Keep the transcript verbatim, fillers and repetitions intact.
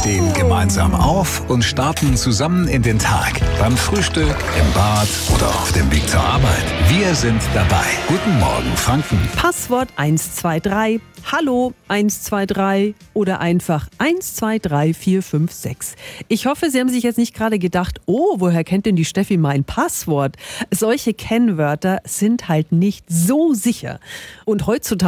stehen gemeinsam auf und starten zusammen in den Tag. Beim Frühstück, im Bad oder auf dem Weg zur Arbeit. Wir sind dabei. Guten Morgen, Franken. Passwort eins zwei drei, Hallo eins zwei drei oder einfach eins zwei drei vier fünf sechs. Ich hoffe, Sie haben sich jetzt nicht gerade gedacht, oh, woher kennt denn die Steffi mein Passwort? Solche Kennwörter sind halt nicht so sicher. Und heutzutage